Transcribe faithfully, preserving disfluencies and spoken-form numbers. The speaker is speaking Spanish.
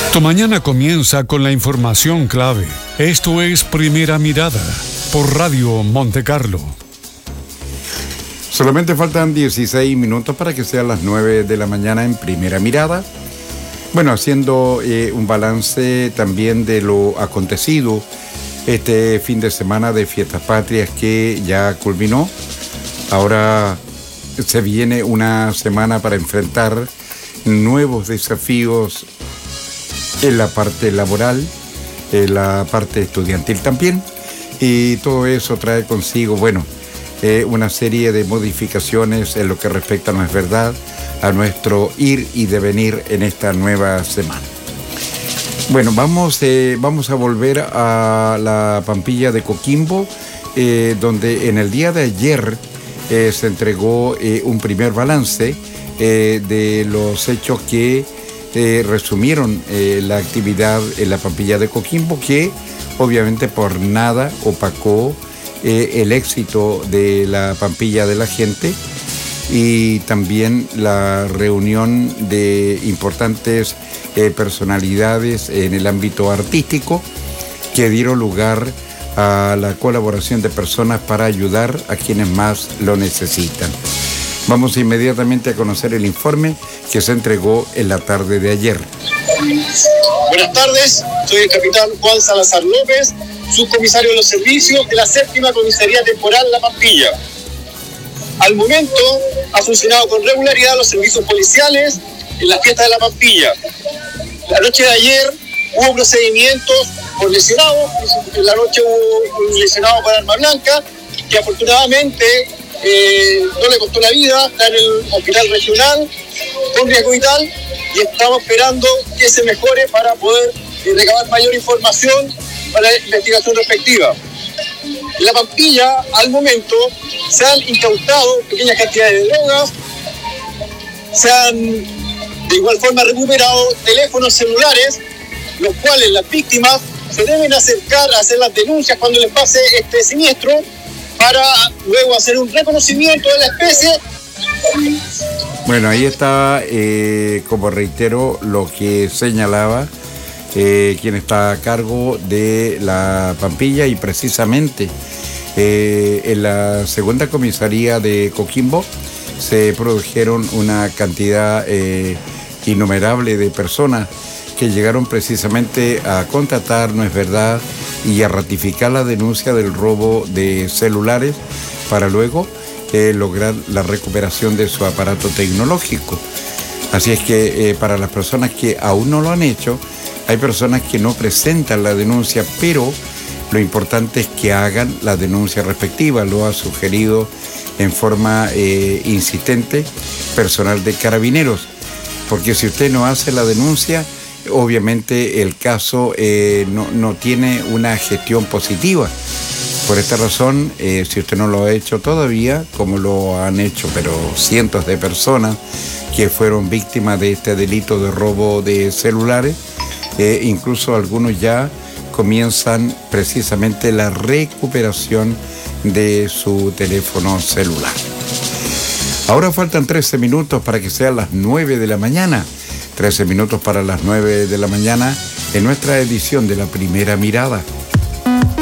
Tu mañana comienza con la información clave. Esto es Primera Mirada por Radio Monte Carlo. Solamente faltan dieciséis minutos para que sean las nueve de la mañana en Primera Mirada. Bueno, haciendo eh, un balance también de lo acontecido este fin de semana de Fiestas Patrias que ya culminó. Ahora se viene una semana para enfrentar nuevos desafíos en la parte laboral, en la parte estudiantil también, y todo eso trae consigo, bueno, eh, una serie de modificaciones en lo que respecta, no es verdad, a nuestro ir y devenir en esta nueva semana. Bueno, vamos, eh, vamos a volver a la Pampilla de Coquimbo, eh, donde en el día de ayer eh, se entregó eh, un primer balance eh, de los hechos que Eh, resumieron eh, la actividad en la Pampilla de Coquimbo, que obviamente por nada opacó eh, el éxito de la Pampilla de la gente y también la reunión de importantes eh, personalidades en el ámbito artístico que dieron lugar a la colaboración de personas para ayudar a quienes más lo necesitan. Vamos inmediatamente a conocer el informe que se entregó en la tarde de ayer. Buenas tardes, soy el capitán Juan Salazar López, subcomisario de los servicios de la séptima comisaría temporal La Pampilla. Al momento ha funcionado con regularidad los servicios policiales en la fiesta de La Pampilla. La noche de ayer hubo procedimientos por lesionados, en la noche hubo un lesionado con arma blanca que afortunadamente Eh, no le costó la vida, está en el hospital regional con riesgo vital y estamos esperando que se mejore para poder eh, recabar mayor información para la investigación respectiva. En La Pampilla, al momento, se han incautado pequeñas cantidades de drogas, se han de igual forma recuperado teléfonos celulares, los cuales las víctimas se deben acercar a hacer las denuncias cuando les pase este siniestro, para luego hacer un reconocimiento de la especie. Bueno, ahí está, eh, como reitero, lo que señalaba eh, quien está a cargo de la Pampilla y precisamente eh, en la segunda comisaría de Coquimbo se produjeron una cantidad eh, innumerable de personas que llegaron precisamente a contratar, no es verdad, y a ratificar la denuncia del robo de celulares para luego eh, lograr la recuperación de su aparato tecnológico. Así es que eh, para las personas que aún no lo han hecho, hay personas que no presentan la denuncia, pero lo importante es que hagan la denuncia respectiva. Lo ha sugerido en forma eh, insistente personal de Carabineros, porque si usted no hace la denuncia, obviamente el caso eh, no, no tiene una gestión positiva. Por esta razón, eh, si usted no lo ha hecho todavía, como lo han hecho pero cientos de personas que fueron víctimas de este delito de robo de celulares, eh, incluso algunos ya comienzan precisamente la recuperación de su teléfono celular. Ahora faltan trece minutos para que sean las nueve de la mañana. trece minutos para las nueve de la mañana en nuestra edición de La Primera Mirada.